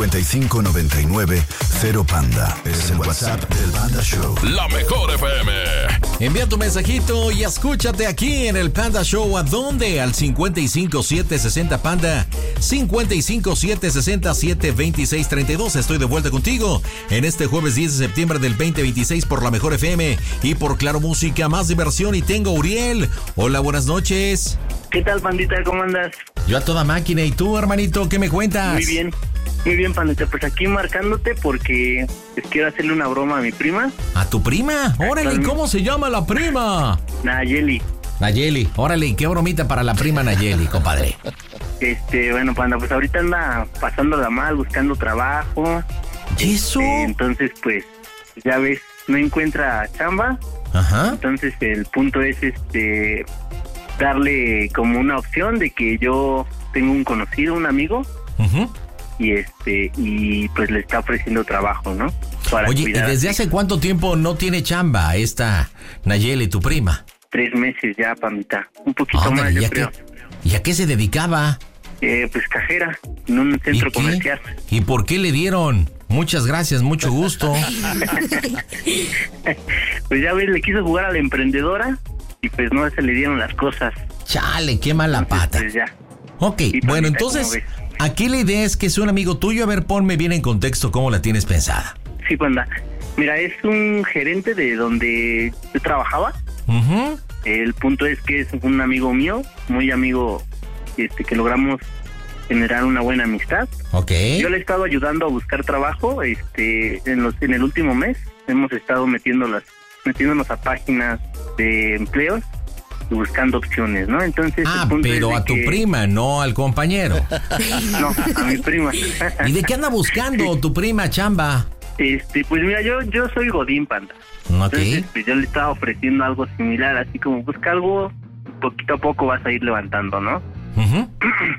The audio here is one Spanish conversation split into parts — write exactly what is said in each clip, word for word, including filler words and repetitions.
cincuenta y cinco noventa y nueve cero Panda. Es el WhatsApp del Panda Show. La mejor F M. Envía tu mensajito y escúchate aquí en el Panda Show. ¿A dónde? Al cincuenta y cinco siete sesenta Panda. cincuenta y cinco siete sesenta siete veintiséis treinta y dos. Estoy de vuelta contigo en este jueves diez de septiembre del veinte veintiséis por la mejor F M y por Claro Música, más diversión. Y tengo a Uriel. Hola, buenas noches. ¿Qué tal, pandita? ¿Cómo andas? Yo a toda máquina. ¿Y tú, hermanito? ¿Qué me cuentas? Muy bien. Muy bien, pandita. Pues aquí marcándote porque pues, quiero hacerle una broma a mi prima. ¿A tu prima? Órale, ¿y cómo se llama la prima? Nayeli. Nayeli. Órale, ¿qué bromita para la prima Nayeli, compadre? Este, bueno, panda, pues ahorita anda pasándola mal, buscando trabajo. ¿Y eso? Este, entonces, pues, ya ves, no encuentra chamba. Ajá. Entonces, el punto es, este, darle como una opción de que yo tengo un conocido, un amigo. Ajá. Uh-huh. Y este, y pues le está ofreciendo trabajo, ¿no? Para Oye, ¿y desde hace cuánto tiempo no tiene chamba esta Nayeli, tu prima? Tres meses ya, pandita. Un poquito Anda, más, yo ¿y creo. Qué, ¿Y a qué se dedicaba? Eh, pues cajera, en un centro comercial. ¿Y por qué le dieron? Muchas gracias, mucho gusto. Pues ya ves, le quiso jugar a la emprendedora y pues no se le dieron las cosas. Chale, qué mala entonces, pata. Pues ya. Ok, y bueno, entonces, aquí la idea es que es un amigo tuyo. A ver, ponme bien en contexto cómo la tienes pensada. Sí, panda. Mira, es un gerente de donde yo trabajaba. Uh-huh. El punto es que es un amigo mío, muy amigo, este, que logramos generar una buena amistad. Okay. Yo le he estado ayudando a buscar trabajo, este, en los, en el último mes hemos estado metiéndolas, metiéndonos a páginas de empleos y buscando opciones, ¿no? Entonces. Ah, pero a tu que... prima, no al compañero. No, a mi prima. ¿Y de qué anda buscando tu prima, chamba? Este, pues mira, yo, yo soy Godín, panda. Okay. Entonces, pues yo le estaba ofreciendo algo similar, así como busca algo, poquito a poco vas a ir levantando, ¿no? Uh-huh.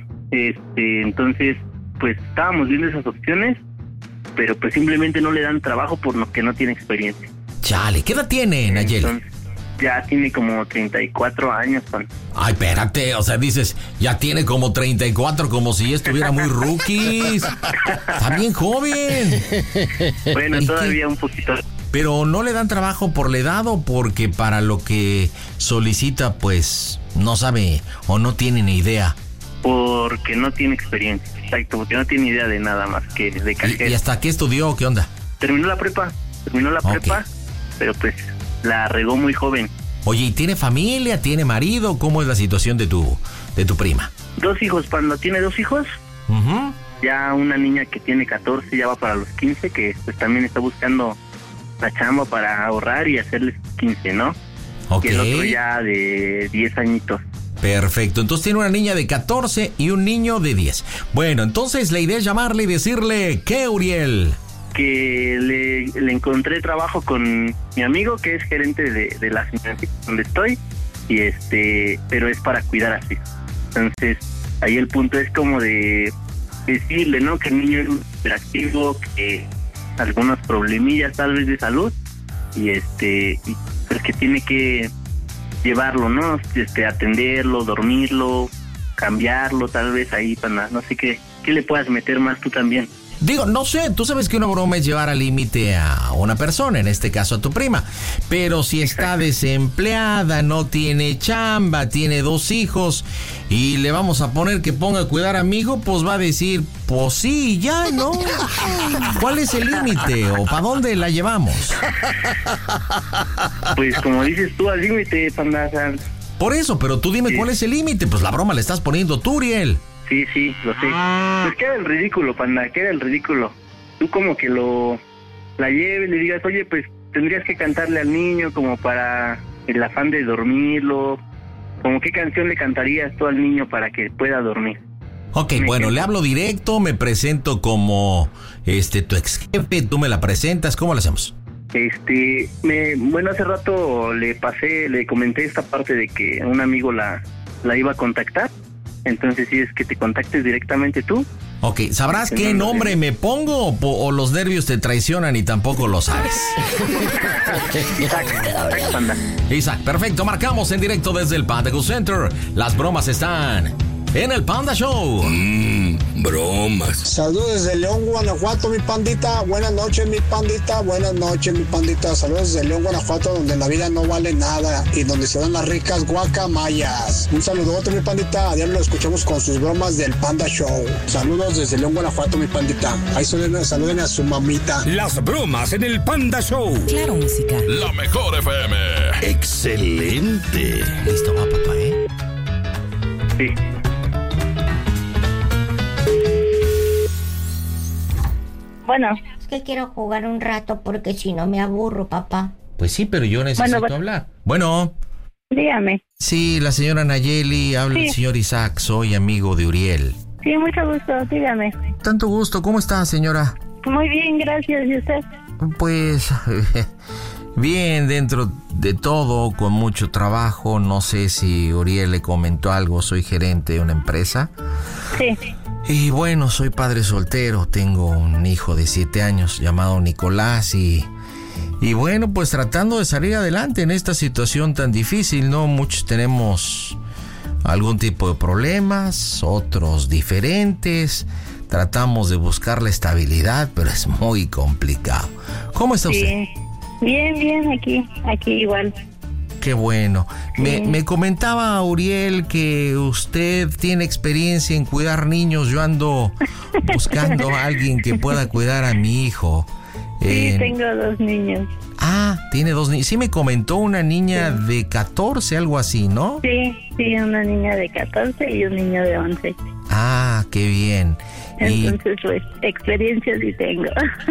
Este, entonces, pues estábamos viendo esas opciones, pero pues simplemente no le dan trabajo por lo que no tiene experiencia. Chale, ¿qué edad tiene, Nayeli? Entonces, ya tiene como treinta y cuatro años, pan. Ay, espérate, o sea, dices, ya tiene como treinta y cuatro, como si estuviera muy rookies. Está bien joven. Bueno, todavía qué? Un poquito. Pero no le dan trabajo por la edad o porque para lo que solicita, pues, no sabe o no tiene ni idea. Porque no tiene experiencia, exacto, porque no tiene idea de nada más que de cajero. ¿Y, y hasta qué estudió? ¿Qué onda? Terminó la prepa, terminó la okay. prepa, pero pues la regó muy joven. Oye, ¿y tiene familia? ¿Tiene marido? ¿Cómo es la situación de tu de tu prima? Dos hijos, Panda, tiene dos hijos. Uh-huh. Ya una niña que tiene catorce, ya va para los quince, que pues también está buscando la chamba para ahorrar y hacerles quince, ¿no? Okay. Y el otro ya de diez añitos. Perfecto, entonces tiene una niña de catorce y un niño de diez. Bueno, entonces la idea es llamarle y decirle, ¿qué, Uriel? Que le, le encontré trabajo con mi amigo, que es gerente de, de la financiera donde estoy, y este, pero es para cuidar a su hijo. Entonces, ahí el punto es como de decirle, ¿no? Que el niño es un hiperactivo, que algunos problemillas tal vez de salud, y este, y, pues que tiene que llevarlo, ¿no? Este, atenderlo, dormirlo, cambiarlo, tal vez ahí para, no sé qué, qué le puedas meter más tú también. Digo, no sé, tú sabes que una broma es llevar al límite a una persona, en este caso a tu prima, pero si está desempleada, no tiene chamba, tiene dos hijos y le vamos a poner que ponga a cuidar a mi hijo, pues va a decir, pues sí, ya, ¿no? ¿Cuál es el límite o para dónde la llevamos? Pues como dices tú, al límite, Panda. Por eso, pero tú dime sí. ¿Cuál es el límite? Pues la broma le estás poniendo tú, Uriel. Sí, sí, lo sé. Pues queda el ridículo, Panda, queda el ridículo. Tú como que lo la lleves, le digas, oye, pues tendrías que cantarle al niño como para el afán de dormirlo. Como qué canción le cantarías tú al niño para que pueda dormir. Ok, me bueno, quedo. Le hablo directo, me presento como este tu ex jefe, tú me la presentas, ¿cómo lo hacemos? Este, me, bueno, hace rato le pasé, le comenté esta parte de que un amigo la, la iba a contactar. Entonces, si es que te contactes directamente tú. Ok, ¿sabrás qué nombre me pongo o, o los nervios te traicionan y tampoco lo sabes? Isaac, Isaac, perfecto, marcamos en directo desde el Panda Center. Las bromas están en el Panda Show. Mmm, bromas. Saludos desde León, Guanajuato, mi pandita. Buenas noches, mi pandita. Buenas noches, mi pandita. Saludos desde León, Guanajuato, donde la vida no vale nada y donde se dan las ricas guacamayas. Un saludote, mi pandita. A diario lo escuchamos con sus bromas del Panda Show. Saludos desde León, Guanajuato, mi pandita. Ahí saluden, saluden a su mamita. Las bromas en el Panda Show. Claro, música. La mejor F M. Excelente. Listo, va, papá, ¿eh? Sí. Bueno. Es que quiero jugar un rato porque si no me aburro, papá. Pues sí, pero yo necesito Bueno, bueno. hablar. Bueno. Dígame. Sí, la señora Nayeli, habla Sí. el señor Isaac, soy amigo de Uriel. Sí, mucho gusto, dígame. Tanto gusto, ¿cómo está, señora? Muy bien, gracias. ¿Y usted? Pues bien, dentro de todo, con mucho trabajo. No sé si Uriel le comentó algo, soy gerente de una empresa. Sí. Y bueno, soy padre soltero, tengo un hijo de siete años llamado Nicolás y... Y bueno, pues tratando de salir adelante en esta situación tan difícil, ¿no? Muchos tenemos algún tipo de problemas, otros diferentes. Tratamos de buscar la estabilidad, pero es muy complicado. ¿Cómo está usted? Sí. Bien, bien, aquí, aquí igual. Qué bueno. Me, Sí. me comentaba Uriel que usted tiene experiencia en cuidar niños. Yo ando buscando a alguien que pueda cuidar a mi hijo. Sí, Eh, tengo dos niños. Ah, tiene dos niños. Sí me comentó una niña de catorce, algo así, ¿no? Sí, sí, una niña de catorce y un niño de once. Ah, qué bien. Y Entonces, pues, experiencia sí tengo.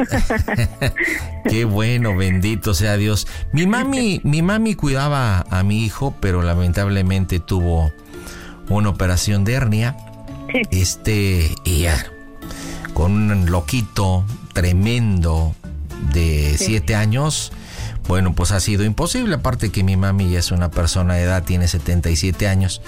qué bueno, bendito sea Dios. Mi mami, mi mami cuidaba a mi hijo, pero lamentablemente tuvo una operación de hernia. Este, y ya, con un loquito tremendo de Sí. siete años, bueno, pues ha sido imposible. Aparte que mi mami ya es una persona de edad, tiene setenta y siete años.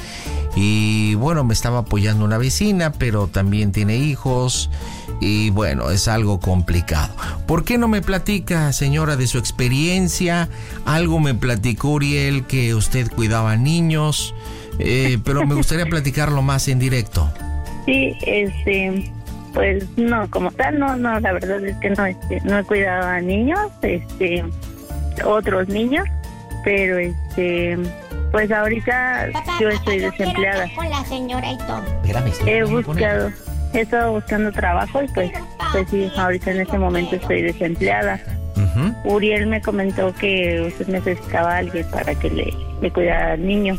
Y bueno, me estaba apoyando una vecina, pero también tiene hijos. Y bueno, es algo complicado. ¿Por qué no me platica, señora, de su experiencia? Algo me platicó Uriel que usted cuidaba niños, eh, pero me gustaría platicarlo más en directo. Sí, este, pues no, como tal, no, no, la verdad es que no, este, no he cuidado a niños, este, otros niños, pero este, pues ahorita Papá, yo papá, estoy quiero desempleada. hablar con la señora y todo. Espérame, sí, He voy a poner. buscado, he estado buscando trabajo y pues, pues sí, ahorita en este momento estoy desempleada. Ujú. Uriel me comentó que usted necesitaba a alguien para que le, le cuidara al niño.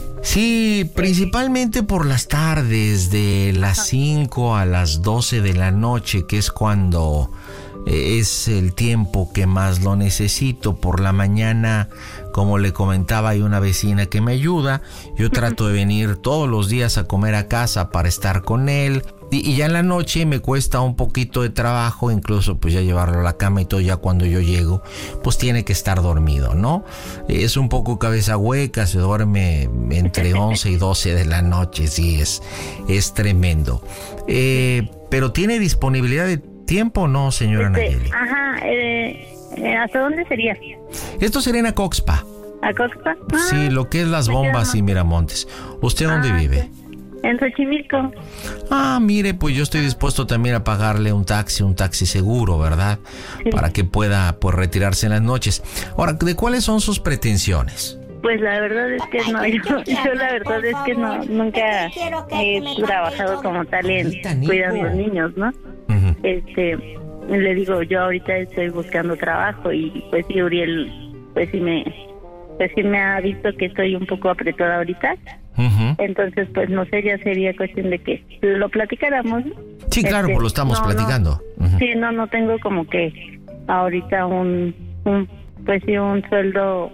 Sí, principalmente por las tardes, de las cinco a las doce de la noche, que es cuando eh, es el tiempo que más lo necesito. Por la mañana, como le comentaba, hay una vecina que me ayuda. Yo trato de venir todos los días a comer a casa para estar con él. Y, y ya en la noche me cuesta un poquito de trabajo, incluso pues ya llevarlo a la cama y todo. Ya cuando yo llego, pues tiene que estar dormido, ¿no? Es un poco cabeza hueca, se duerme entre once y doce de la noche, sí, es, es tremendo. Eh, pero ¿tiene disponibilidad de tiempo, no, señora Este, Nayeli? ajá, eh, eh, ¿hasta dónde sería? Esto sería en Acoxpa. ¿A Coxpa? Ah, Sí, lo que es Las me queda Bombas más. y Miramontes. ¿Usted dónde Ah, vive? sí. En Xochimilco. Ah, mire, pues yo estoy dispuesto también a pagarle un taxi, un taxi seguro, ¿verdad? Sí. Para que pueda, pues, retirarse en las noches. Ahora, ¿de cuáles son sus pretensiones? Pues la verdad es que no, yo, yo la verdad es que no, nunca he trabajado como tal en cuidando niños, ¿no? Ujú. Este, le digo, yo ahorita estoy buscando trabajo y pues sí, Uriel, pues sí me, pues sí me ha visto que estoy un poco apretada ahorita. Ujú. Entonces, pues no sé, ya sería cuestión de que lo platicáramos, ¿no? Sí, claro, Este, pues lo estamos no, no. platicando. Ujú. Sí, no, no tengo como que ahorita un, un pues sí, un sueldo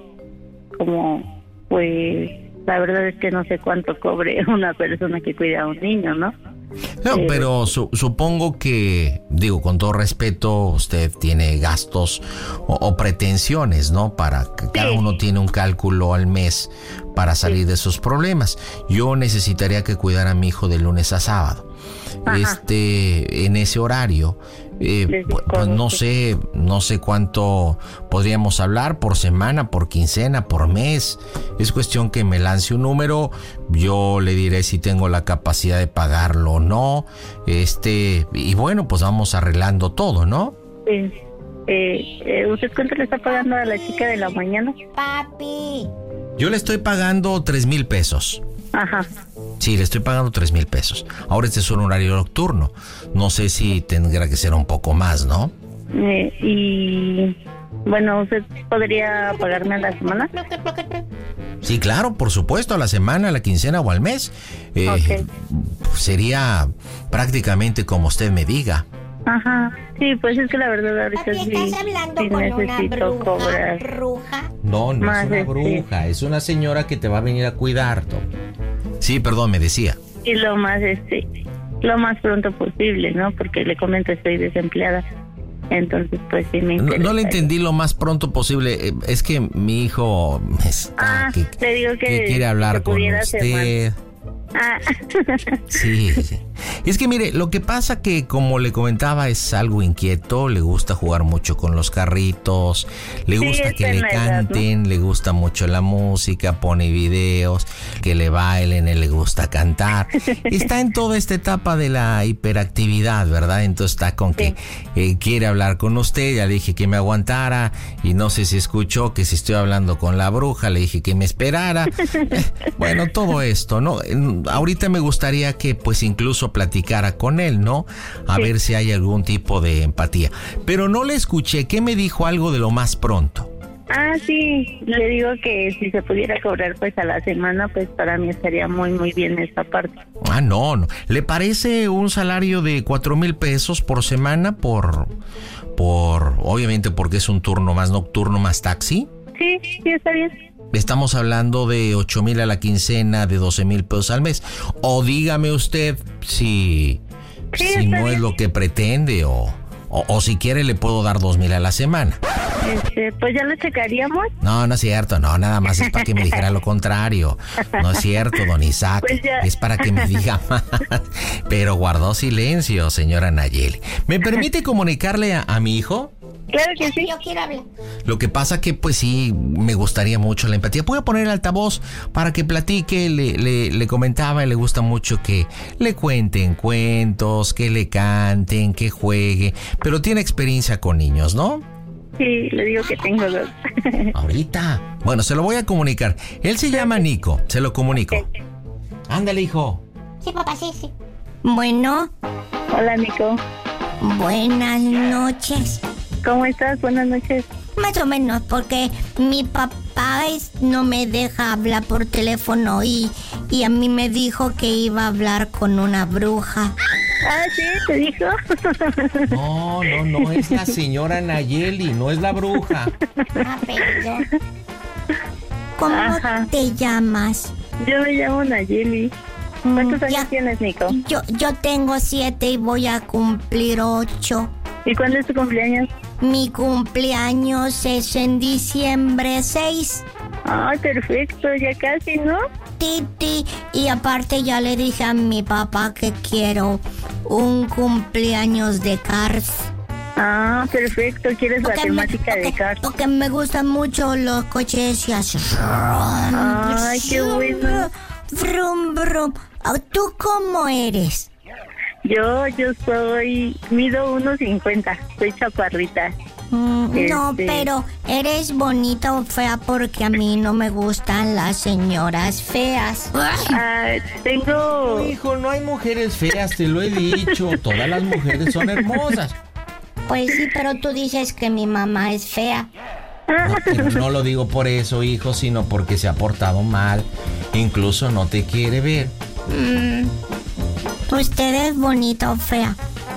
como, pues, la verdad es que no sé cuánto cobre una persona que cuida a un niño, ¿no? No, Eh, pero su- supongo que, digo, con todo respeto, usted tiene gastos o, o pretensiones, ¿no? Para que cada Sí. uno tiene un cálculo al mes para salir de sus problemas. Yo necesitaría que cuidara a mi hijo de lunes a sábado. Ajá. este, en ese horario. Eh, pues no sé, no sé cuánto podríamos hablar por semana, por quincena, por mes. Es cuestión que me lance un número. Yo le diré si tengo la capacidad de pagarlo o no. Este, y bueno, pues vamos arreglando todo, ¿no? Sí. Eh, eh, ¿Usted cuánto le está pagando a la chica de la mañana? Papi. Yo le estoy pagando tres mil pesos. Ajá. Sí, le estoy pagando tres mil pesos. Ahora este es un horario nocturno. No sé si tendrá que ser un poco más, ¿no? Eh, y bueno, ¿usted podría pagarme a la semana? Sí, claro, por supuesto, a la semana, a la quincena o al mes. Eh, Ok. Sería prácticamente como usted me diga. Ajá. Sí, pues es que la verdad ahorita Papi, sí, ¿estás hablando sí con una necesito bruja? cobrar. ¿Bruja? No, no Más es una este- bruja, es una señora que te va a venir a cuidar. Tom. Sí, perdón, me decía. Y lo más, este, lo más pronto posible, ¿no? Porque le comento, estoy desempleada. Entonces, pues sí me No, interesa. no le entendí lo más pronto posible. Eh, Es que mi hijo está Ah, que, le digo que, que quiere hablar que con pudiera ser más. usted. Ah. Sí, sí. Es que mire, lo que pasa que como le comentaba es algo inquieto, le gusta jugar mucho con los carritos, le Sí, gusta está que en le la edad, canten, le gusta mucho la música, pone videos, que le bailen, le gusta cantar. Está en toda esta etapa de la hiperactividad, ¿verdad? Entonces está con que eh, quiere hablar con usted, ya le dije que me aguantara y no sé si escuchó que si estoy hablando con la bruja, le dije que me esperara. Bueno, todo esto, ¿no? Ahorita me gustaría que pues incluso platicara con él, ¿no? A Sí. ver si hay algún tipo de empatía. Pero no le escuché, ¿qué me dijo algo de lo más pronto? Ah, sí, le digo que si se pudiera cobrar pues a la semana, pues para mí estaría muy, muy bien esa parte. Ah, no, no. ¿Le parece un salario de cuatro mil pesos por semana por, por, obviamente porque es un turno más nocturno, más taxi? Sí, sí, está bien. Estamos hablando de ocho mil a la quincena, de doce mil pesos al mes. O dígame usted si, Sí, si está no es bien. lo que pretende o, o, o si quiere le puedo dar dos mil a la semana. Este, pues ya lo checaríamos. No, no es cierto, no, nada más es para que me dijera lo contrario. No es cierto, don Isaac, Pues ya. es para que me diga más. Pero guardó silencio, señora Nayeli. ¿Me permite comunicarle a, a mi hijo? Claro que sí. Yo quiero hablar. Lo que pasa que pues sí, me gustaría mucho la empatía. Voy a poner el altavoz para que platique, le, le, le comentaba y le gusta mucho que le cuenten cuentos, que le canten, que juegue, pero tiene experiencia con niños, ¿no? Sí, le digo que tengo dos. Ahorita. Bueno, se lo voy a comunicar. Él se llama Nico, se lo comunico. Ándale, hijo. Sí, papá, sí, sí. Bueno, Hola, Nico. buenas noches. ¿Cómo estás? Buenas noches. Más o menos, porque mi papá es, no me deja hablar por teléfono y, y a mí me dijo que iba a hablar con una bruja. Ah, sí, te dijo. No, no, no, es la señora Nayeli, no es la bruja. Ah, perdón. ¿Cómo Ajá. te llamas? Yo me llamo Nayeli. ¿Cuántos Mm, años ya. tienes, Nico? Yo, yo tengo siete y voy a cumplir ocho. ¿Y cuándo es tu cumpleaños? Mi cumpleaños es en diciembre seis. Ay, perfecto, ya casi, ¿no? Titi. Y aparte ya le dije a mi papá que quiero un cumpleaños de Cars. Ah, perfecto, ¿quieres la Porque me- temática de porque- Cars? Porque me gustan mucho los coches y así. Ay, qué bueno. Brum, brum. Ah, ¿tú cómo eres? Yo, yo soy, mido uno cincuenta, soy chaparrita. Mm, No, Este- pero ¿eres bonita o fea? Porque a mí no me gustan las señoras feas. Ah, tengo, Hijo, no hay mujeres feas, te lo he dicho. Todas las mujeres son hermosas. Pues sí, pero tú dices que mi mamá es fea. No, que no lo digo por eso, hijo, sino porque se ha portado mal. Incluso no te quiere ver. Mm, ¿Usted es bonita o fea?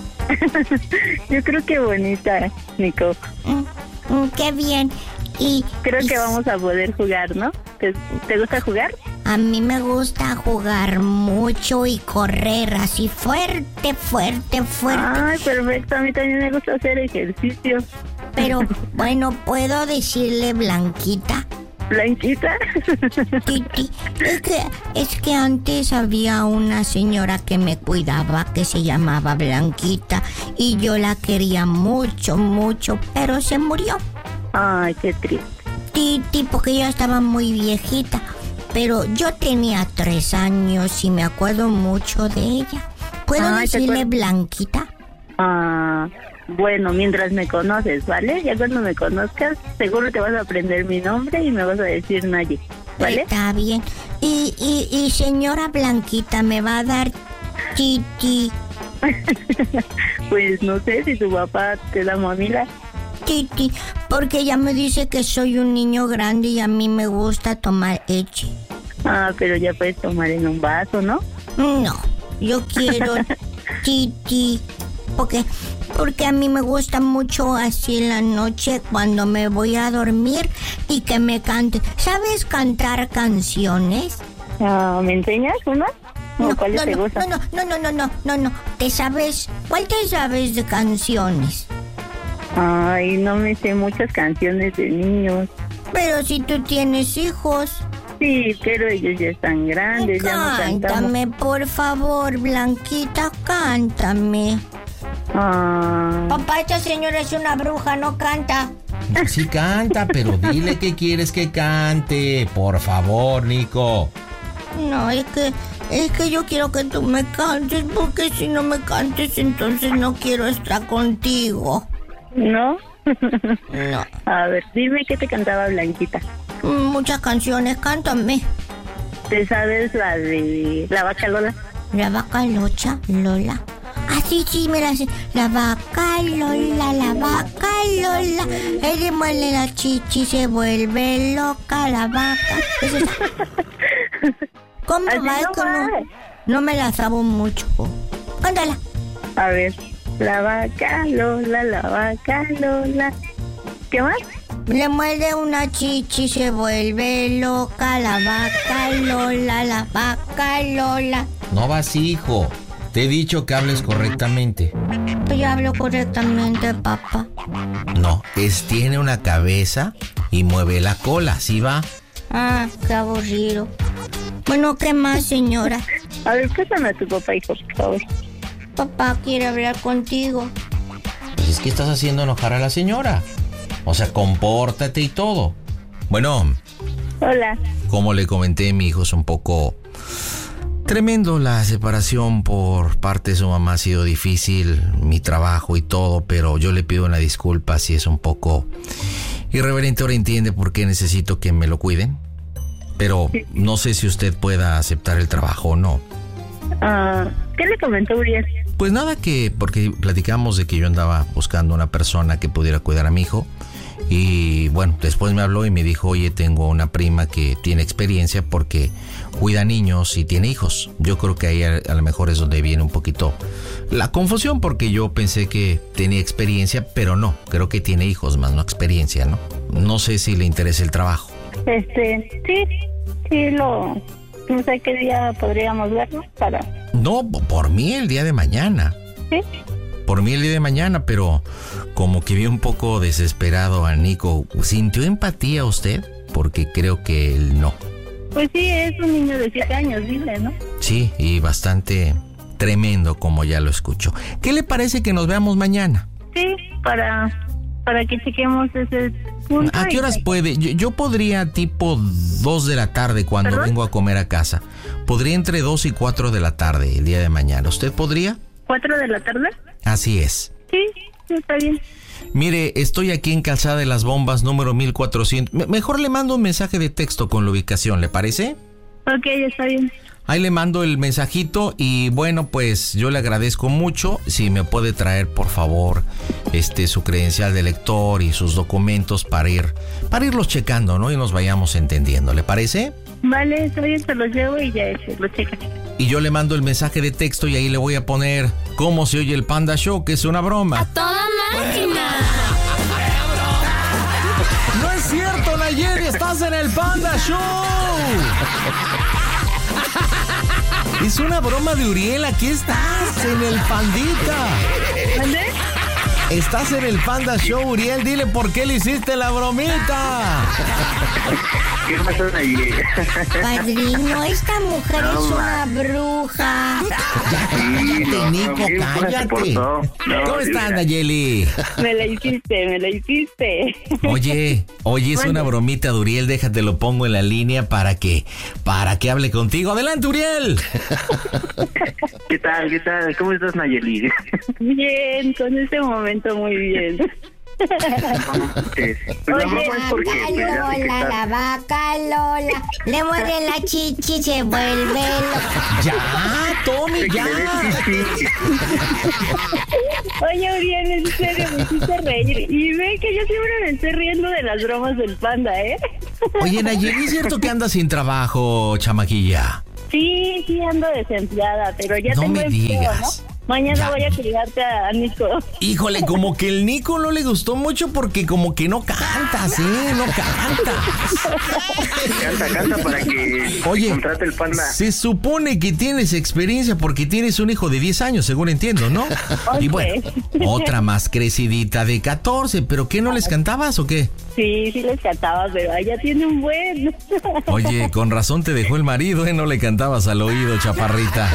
yo creo que bonita, Nico. Mm, mm, qué bien. Y Creo y que vamos a poder jugar, ¿no? ¿Te, te gusta jugar? A mí me gusta jugar mucho y correr así fuerte, fuerte, fuerte. Ay, perfecto, a mí también me gusta hacer ejercicio. Pero bueno, ¿puedo decirle Blanquita? Blanquita. Titi, es que, es que antes había una señora que me cuidaba que se llamaba Blanquita y yo la quería mucho, mucho, pero se murió. Ay, qué triste. Titi, porque ya estaba muy viejita, pero yo tenía tres años y me acuerdo mucho de ella. ¿Puedo Ay, ¿te decirle acuerdas? Blanquita? Ah, bueno, mientras me conoces, ¿vale? Ya cuando me conozcas, seguro te vas a aprender mi nombre y me vas a decir Nayi, ¿vale? Está bien. Y, y, y señora Blanquita, ¿me va a dar Titi? Pues no sé si tu papá te da mamila. Titi, porque ella me dice que soy un niño grande y a mí me gusta tomar leche. Ah, pero ya puedes tomar en un vaso, ¿no? No, yo quiero Titi, porque, porque a mí me gusta mucho así en la noche cuando me voy a dormir y que me cante. ¿Sabes cantar canciones? Ah, ¿me enseñas una? ¿O No, cuáles no, te no, gustan? no, no, no, no, no, no, no. ¿Te sabes? ¿Cuál te sabes de canciones? Ay, no me sé muchas canciones de niños. Pero si tú tienes hijos. Sí, pero ellos ya están grandes, ya no cantamos. Cántame, por favor, Blanquita, cántame. Ah, Papá, esta señora es una bruja, no canta. Sí canta, pero dile que quieres que cante. Por favor, Nico. No, es que, es que yo quiero que tú me cantes, porque si no me cantes, entonces no quiero estar contigo. ¿no? No. A ver, dime qué te cantaba Blanquita. Muchas canciones, cántame. ¿Te sabes la de la vaca Lola? La vaca Locha, Lola. Ah, sí, sí, me la sé. La vaca Lola, la vaca Lola. Él le muele la chichi, se vuelve loca la vaca. ¿Es esa? ¿Cómo Así va? Es no que no, va. no me la sabo mucho. Cántala. A ver, la vaca Lola, la vaca Lola. ¿Qué más? Le muerde una chichi, se vuelve loca la vaca Lola, la vaca Lola. No vas, hijo. Te he dicho que hables correctamente. Yo hablo correctamente, papá. No, es tiene una cabeza y mueve la cola, ¿sí va? Ah, qué aburrido. Bueno, ¿qué más, señora? A ver, pásame a tu papá, hijo, por favor. Papá quiere hablar contigo. Pues es que estás haciendo enojar a la señora. O sea, compórtate y todo. Bueno, Hola. como le comenté, mi hijo es un poco tremendo. La separación por parte de su mamá ha sido difícil, mi trabajo y todo, pero yo le pido una disculpa si es un poco irreverente. Ahora entiende por qué necesito que me lo cuiden, pero no sé si usted pueda aceptar el trabajo o no. Ah, ¿qué le comentó Uriel? Pues nada, que porque platicamos de que yo andaba buscando una persona que pudiera cuidar a mi hijo. Y bueno, después me habló y me dijo, oye, tengo una prima que tiene experiencia porque cuida niños y tiene hijos. Yo creo que ahí a, a lo mejor es donde viene un poquito la confusión, porque yo pensé que tenía experiencia, pero no, creo que tiene hijos más no experiencia, ¿no? No sé si le interesa el trabajo. Este, sí, sí, lo... No sé qué día podríamos vernos para... No, por mí el día de mañana. ¿Sí? Por mí el día de mañana, pero como que vi un poco desesperado a Nico. ¿Sintió empatía usted? Porque creo que él no. Pues sí, es un niño de siete años, dile, ¿no? Sí, y bastante tremendo, como ya lo escucho. ¿Qué le parece que nos veamos mañana? Sí, para, para que chequemos ese punto. ¿A qué y- horas puede? Yo, yo podría tipo dos de la tarde cuando ¿Perdón? vengo a comer a casa. Podría entre dos y cuatro de la tarde el día de mañana. ¿Usted podría? ¿Cuatro de la tarde? Así es. Sí, sí, está bien. Mire, estoy aquí en Calzada de las Bombas, número mil cuatrocientos. Me- Mejor le mando un mensaje de texto con la ubicación, ¿le parece? Ok, está bien. Ahí le mando el mensajito y bueno, pues yo le agradezco mucho. Si me puede traer, por favor, este su credencial de lector y sus documentos para ir, para irlos checando, ¿no? Y nos vayamos entendiendo, ¿le parece? Vale, está bien, se los llevo y ya se lo checan. Y yo le mando el mensaje de texto y ahí le voy a poner cómo se oye el Panda Show, que es una broma. ¡Toda máquina! ¡No es cierto, Nayeli! ¡Estás en el Panda Show! Es una broma de Uriel, aquí estás, en el Pandita. ¿Dónde? Estás en el Panda Show, Uriel. Dile por qué le hiciste la bromita. ¿Qué pasó ahí? Padrino, esta mujer No, es ma. una bruja. Sí, no, Nico, no, bien, ¿cómo se cállate. portó? No, ¿Cómo sí, estás, mira. Nayeli? Me la hiciste, me la hiciste. Oye, oye, es una bromita de Uriel. Déjate, lo pongo en la línea para que, para que hable contigo. Adelante, Uriel. ¿Qué tal? ¿Qué tal? ¿Cómo estás, Nayeli? Bien, con este momento muy bien. Pues la Oye, broma es porque Vaca pues, ya sé que Lola, estás- la vaca Lola, le muerde la chichi, se vuelve loca. Ya, Tommy, ya. Sí, sí. Oye, Uriel, en serio, me hiciste reír. Y ve que yo siempre me estoy riendo de las bromas del panda, ¿eh? Oye, Nayeli, ¿es cierto que andas sin trabajo, chamaquilla? Sí, sí, ando desempleada, pero ya No tengo me empleo, digas. ¿no? Mañana Ya. voy a criarte a Nico. Híjole, como que el Nico no le gustó mucho porque como que no cantas, ¿eh? No cantas. Canta, canta para que Oye, contrate el panda. se supone que tienes experiencia porque tienes un hijo de diez años, según entiendo, ¿no? Y bueno, otra más crecidita de catorce, ¿pero qué, no les cantabas o qué? Sí, sí les cantaba, pero ella tiene un buen. Oye, con razón te dejó el marido, ¿eh? No le cantabas al oído, chaparrita.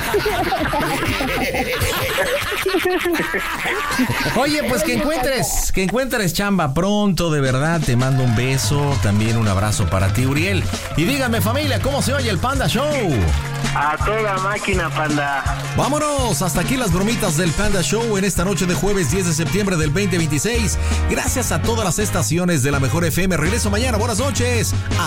Oye, pues que encuentres, que encuentres chamba pronto, de verdad, te mando un beso, también un abrazo para ti, Uriel. Y díganme, familia, ¿cómo se oye el Panda Show? A toda máquina, panda. Vámonos, hasta aquí las bromitas del Panda Show en esta noche de jueves diez de septiembre del veinte veintiséis. Gracias a todas las estaciones de la Mejor F M. Regreso mañana, buenas noches.